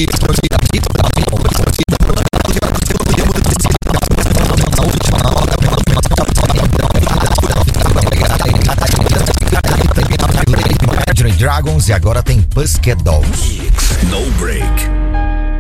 Dragons e agora tem Pussycat Dolls. No Break.